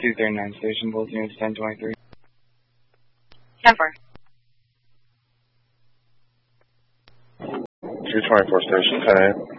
239 station, both units 1023. 10-4. 224 station, 10.